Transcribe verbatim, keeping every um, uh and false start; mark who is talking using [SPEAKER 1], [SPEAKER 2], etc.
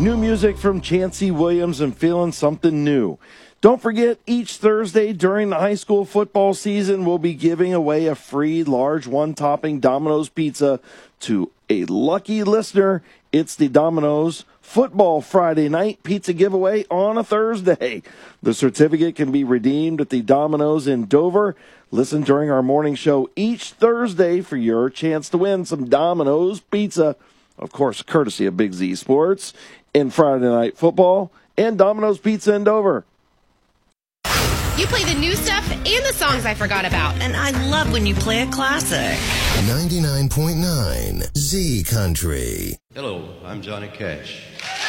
[SPEAKER 1] New music from Chancey Williams and feeling something new. Don't forget, each Thursday during the high school football season, we'll be giving away a free large one-topping Domino's pizza to a lucky listener. It's the Domino's Football Friday Night Pizza Giveaway on a Thursday. The certificate can be redeemed at the Domino's in Dover. Listen during our morning show each Thursday for your chance to win some Domino's pizza. Of course, courtesy of Big Z Sports in Friday Night Football and Domino's Pizza in Dover.
[SPEAKER 2] You play the new stuff and the songs I forgot about.
[SPEAKER 3] And I love when you play a classic.
[SPEAKER 4] ninety-nine point nine Z Country.
[SPEAKER 5] Hello, I'm Johnny Cash.